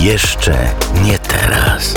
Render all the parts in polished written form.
Jeszcze nie teraz.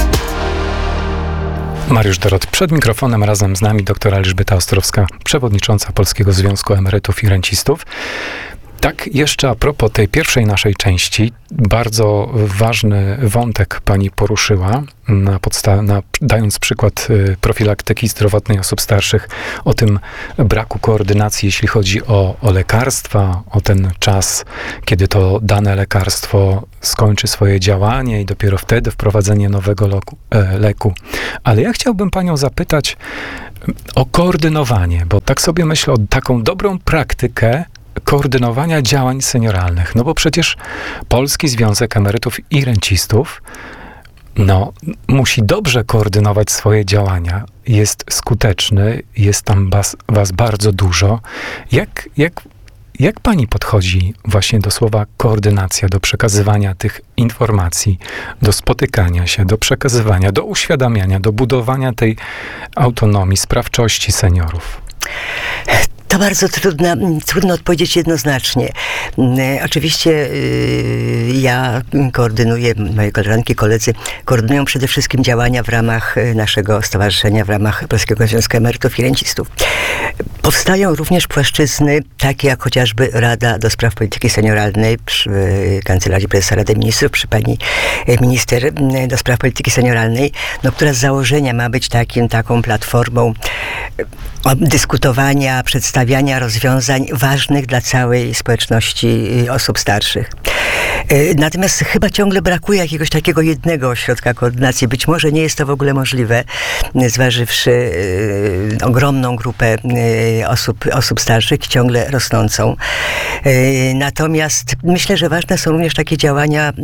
Mariusz Dorot przed mikrofonem, razem z nami doktor Elżbieta Ostrowska, przewodnicząca Polskiego Związku Emerytów i Rencistów. Tak, jeszcze a propos tej pierwszej naszej części, bardzo ważny wątek pani poruszyła, dając przykład profilaktyki zdrowotnej osób starszych, o tym braku koordynacji, jeśli chodzi o lekarstwa, o ten czas, kiedy to dane lekarstwo skończy swoje działanie i dopiero wtedy wprowadzenie nowego leku. Ale ja chciałbym panią zapytać o koordynowanie, bo tak sobie myślę o taką dobrą praktykę koordynowania działań senioralnych. No bo przecież Polski Związek Emerytów i Rencistów musi dobrze koordynować swoje działania. Jest skuteczny, jest tam was bardzo dużo. Jak pani podchodzi właśnie do słowa koordynacja, do przekazywania tych informacji, do spotykania się, do przekazywania, do uświadamiania, do budowania tej autonomii, sprawczości seniorów? To bardzo trudno odpowiedzieć jednoznacznie. Oczywiście ja koordynuję, moje koleżanki, koledzy koordynują przede wszystkim działania w ramach naszego stowarzyszenia, w ramach Polskiego Związku Emerytów i Rencistów. Powstają również płaszczyzny, takie jak chociażby Rada do Spraw Polityki Senioralnej przy Kancelarii Prezesa Rady Ministrów, przy pani minister do Spraw Polityki Senioralnej, która z założenia ma być taką platformą dyskutowania, przedstawiania rozwiązań ważnych dla całej społeczności osób starszych. Natomiast chyba ciągle brakuje jakiegoś takiego jednego ośrodka koordynacji. Być może nie jest to w ogóle możliwe, zważywszy ogromną grupę osób starszych, ciągle rosnącą. Natomiast myślę, że ważne są również takie działania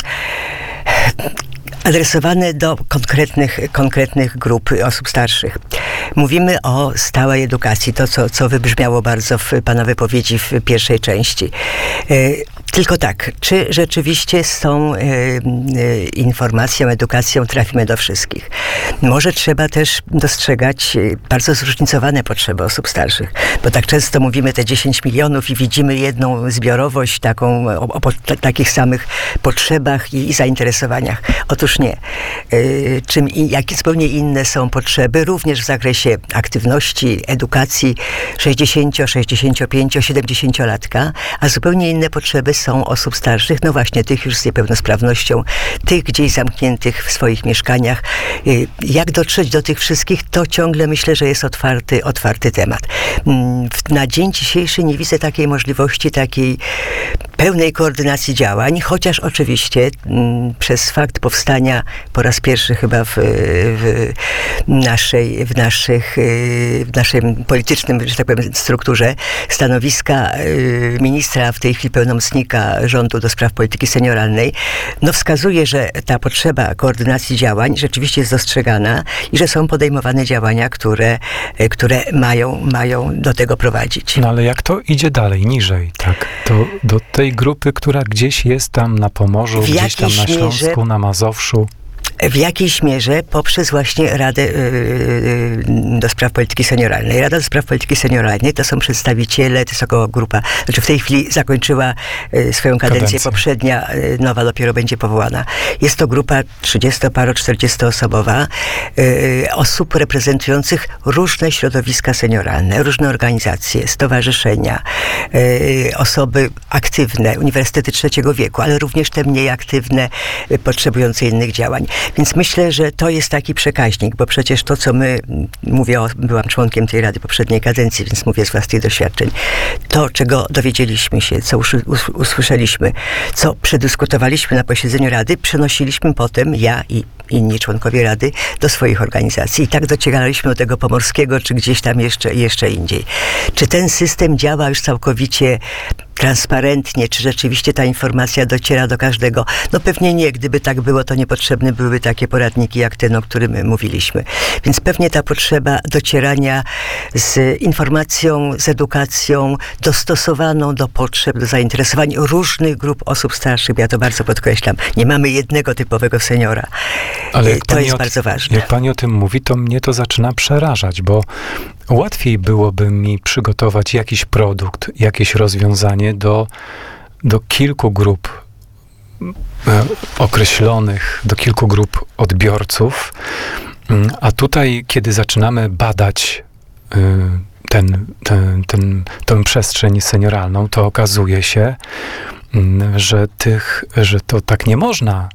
adresowane do konkretnych grup osób starszych. Mówimy o stałej edukacji, to co wybrzmiało bardzo w pana wypowiedzi w pierwszej części. Tylko tak, czy rzeczywiście z tą informacją, edukacją trafimy do wszystkich? Może trzeba też dostrzegać bardzo zróżnicowane potrzeby osób starszych, bo tak często mówimy te 10 milionów i widzimy jedną zbiorowość taką o takich samych potrzebach i zainteresowaniach. Otóż nie. Jakie zupełnie inne są potrzeby, również w zakresie aktywności, edukacji 60, 65, 70-latka, a zupełnie inne potrzeby są osób starszych, właśnie tych już z niepełnosprawnością, tych gdzieś zamkniętych w swoich mieszkaniach. Jak dotrzeć do tych wszystkich, to ciągle myślę, że jest otwarty temat. Na dzień dzisiejszy nie widzę takiej możliwości, takiej pełnej koordynacji działań, chociaż oczywiście przez fakt powstania po raz pierwszy chyba w naszej politycznym, że tak powiem, strukturze stanowiska ministra, w tej chwili pełnomocnika rządu do spraw polityki senioralnej, wskazuje, że ta potrzeba koordynacji działań rzeczywiście jest dostrzegana i że są podejmowane działania, które mają do tego prowadzić. Ale jak to idzie dalej, niżej, tak? Do tej grupy, która gdzieś jest tam na Pomorzu, gdzieś tam na Śląsku, na Mazowszu? W jakiejś mierze poprzez właśnie Radę do Spraw Polityki Senioralnej. Rada do Spraw Polityki Senioralnej to są przedstawiciele, to jest około grupa, w tej chwili zakończyła swoją kadencję. Poprzednia, nowa dopiero będzie powołana. Jest to grupa 30-paro, 40-osobowa osób reprezentujących różne środowiska senioralne, różne organizacje, stowarzyszenia, osoby aktywne, uniwersytety trzeciego wieku, ale również te mniej aktywne, potrzebujące innych działań. Więc myślę, że to jest taki przekaźnik, bo przecież to, co byłam członkiem tej Rady poprzedniej kadencji, więc mówię z własnych doświadczeń, to, czego dowiedzieliśmy się, co usłyszeliśmy, co przedyskutowaliśmy na posiedzeniu Rady, przenosiliśmy potem, ja i inni członkowie Rady, do swoich organizacji. I tak docieraliśmy do tego pomorskiego, czy gdzieś tam jeszcze indziej. Czy ten system działa już całkowicie transparentnie, czy rzeczywiście ta informacja dociera do każdego? Pewnie nie. Gdyby tak było, to niepotrzebne byłyby takie poradniki jak ten, o którym mówiliśmy. Więc pewnie ta potrzeba docierania z informacją, z edukacją dostosowaną do potrzeb, do zainteresowań różnych grup osób starszych. Ja to bardzo podkreślam. Nie mamy jednego typowego seniora. Ale to jest bardzo ważne. Jak pani o tym mówi, to mnie to zaczyna przerażać, bo łatwiej byłoby mi przygotować jakiś produkt, jakieś rozwiązanie do kilku grup określonych, do kilku grup odbiorców. A tutaj, kiedy zaczynamy badać tę przestrzeń senioralną, to okazuje się, że to tak nie można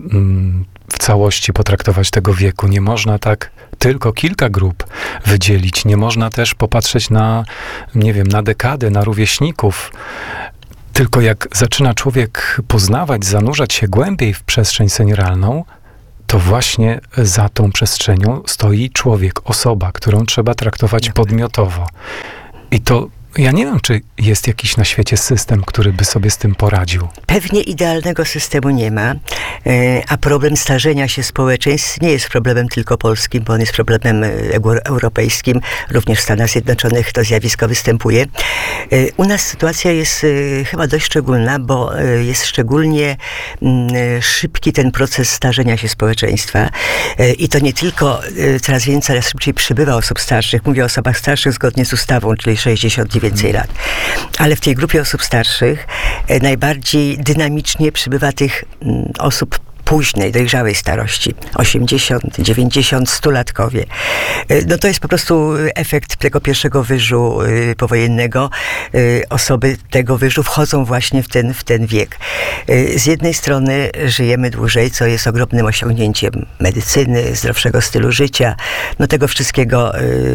w całości potraktować tego wieku. Nie można tak tylko kilka grup wydzielić. Nie można też popatrzeć na, nie wiem, na dekadę, na rówieśników. Tylko jak zaczyna człowiek poznawać, zanurzać się głębiej w przestrzeń senioralną, to właśnie za tą przestrzenią stoi człowiek, osoba, którą trzeba traktować podmiotowo. I to ja nie wiem, czy jest jakiś na świecie system, który by sobie z tym poradził. Pewnie idealnego systemu nie ma, a problem starzenia się społeczeństw nie jest problemem tylko polskim, bo on jest problemem europejskim. Również w Stanach Zjednoczonych to zjawisko występuje. U nas sytuacja jest chyba dość szczególna, bo jest szczególnie szybki ten proces starzenia się społeczeństwa. I to nie tylko coraz szybciej przybywa osób starszych. Mówię o osobach starszych zgodnie z ustawą, czyli 60 i więcej lat. Ale w tej grupie osób starszych najbardziej dynamicznie przybywa tych osób późnej, dojrzałej starości. 80, 90, 100-latkowie. No to jest po prostu efekt tego pierwszego wyżu powojennego. Osoby tego wyżu wchodzą właśnie w ten wiek. Z jednej strony żyjemy dłużej, co jest ogromnym osiągnięciem medycyny, zdrowszego stylu życia, no tego wszystkiego,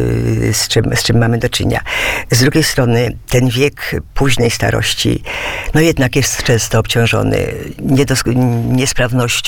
z czym mamy do czynienia. Z drugiej strony ten wiek późnej starości, no jednak jest często obciążony niesprawnością,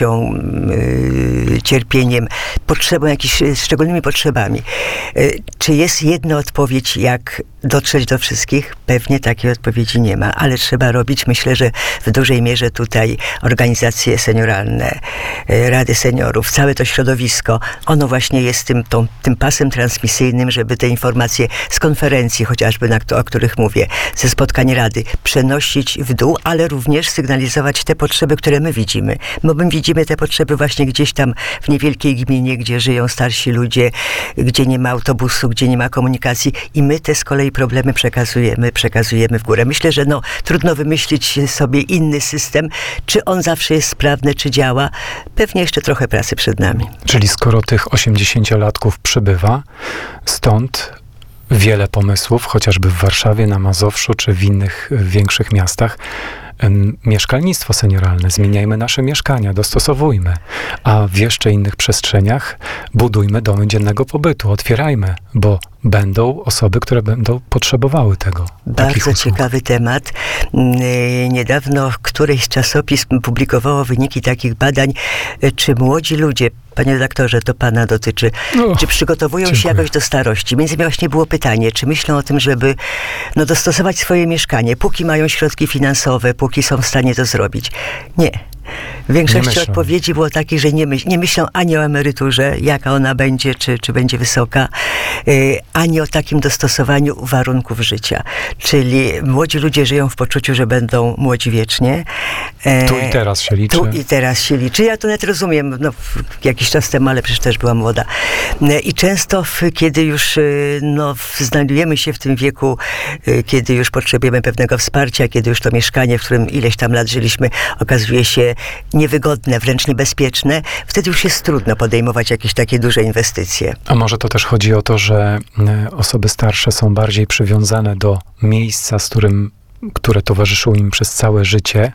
cierpieniem, potrzebą, jakimiś szczególnymi potrzebami. Czy jest jedna odpowiedź, jak dotrzeć do wszystkich? Pewnie takiej odpowiedzi nie ma, ale trzeba robić, myślę, że w dużej mierze tutaj organizacje senioralne, rady seniorów, całe to środowisko, ono właśnie jest tym pasem transmisyjnym, żeby te informacje z konferencji, chociażby o których mówię, ze spotkań rady, przenosić w dół, ale również sygnalizować te potrzeby, które my widzimy. Bo my widzimy te potrzeby właśnie gdzieś tam w niewielkiej gminie, gdzie żyją starsi ludzie, gdzie nie ma autobusu, gdzie nie ma komunikacji i my te z kolei problemy przekazujemy w górę. Myślę, że trudno wymyślić sobie inny system. Czy on zawsze jest sprawny, czy działa? Pewnie jeszcze trochę pracy przed nami. Czyli skoro tych 80-latków przybywa, stąd wiele pomysłów, chociażby w Warszawie, na Mazowszu, czy w innych większych miastach, mieszkalnictwo senioralne, zmieniajmy nasze mieszkania, dostosowujmy, a w jeszcze innych przestrzeniach budujmy domy dziennego pobytu, otwierajmy, bo będą osoby, które będą potrzebowały tego. Bardzo ciekawy temat. Niedawno któryś czasopism publikowało wyniki takich badań, czy młodzi ludzie, panie redaktorze, to pana dotyczy, czy przygotowują się jakoś do starości. Między innymi właśnie było pytanie, czy myślą o tym, żeby dostosować swoje mieszkanie, póki mają środki finansowe, póki są w stanie to zrobić. Nie. W większości odpowiedzi było takie, że nie myślą ani o emeryturze, jaka ona będzie, czy będzie wysoka, ani o takim dostosowaniu warunków życia. Czyli młodzi ludzie żyją w poczuciu, że będą młodzi wiecznie. Tu i teraz się liczy. Tu i teraz się liczy. Ja to nawet rozumiem. Jakiś czas temu, ale przecież też byłam młoda. I często, kiedy już znajdujemy się w tym wieku, kiedy już potrzebujemy pewnego wsparcia, kiedy już to mieszkanie, w którym ileś tam lat żyliśmy, okazuje się niewygodne, wręcz niebezpieczne, wtedy już jest trudno podejmować jakieś takie duże inwestycje. A może to też chodzi o to, że osoby starsze są bardziej przywiązane do miejsca, które towarzyszyło im przez całe życie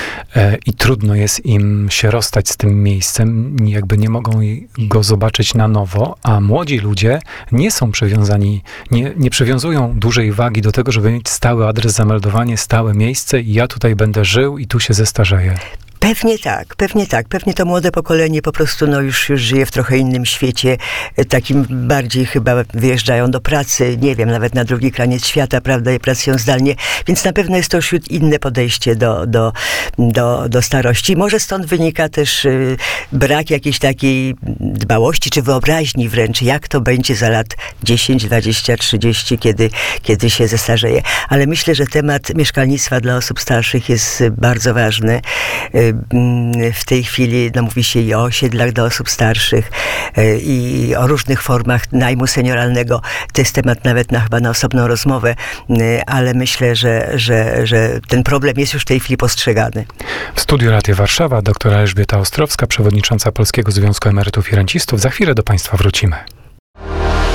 i trudno jest im się rozstać z tym miejscem, jakby nie mogą go zobaczyć na nowo, a młodzi ludzie nie są przywiązani, nie przywiązują dużej wagi do tego, żeby mieć stały adres, zameldowanie, stałe miejsce i ja tutaj będę żył i tu się zestarzeję. Pewnie tak. Pewnie to młode pokolenie po prostu już żyje w trochę innym świecie, takim bardziej chyba wyjeżdżają do pracy, nie wiem, nawet na drugi kraniec świata, prawda, i pracują zdalnie, więc na pewno jest to już inne podejście do starości. Może stąd wynika też brak jakiejś takiej dbałości, czy wyobraźni wręcz, jak to będzie za lat 10, 20, 30, kiedy się zestarzeje. Ale myślę, że temat mieszkalnictwa dla osób starszych jest bardzo ważny. W tej chwili mówi się i o osiedlach dla osób starszych, i o różnych formach najmu senioralnego. To jest temat nawet chyba na osobną rozmowę, ale myślę, że ten problem jest już w tej chwili postrzegany. W studiu Radia Warszawa doktor Elżbieta Ostrowska, przewodnicząca Polskiego Związku Emerytów i Rencistów. Za chwilę do Państwa wrócimy.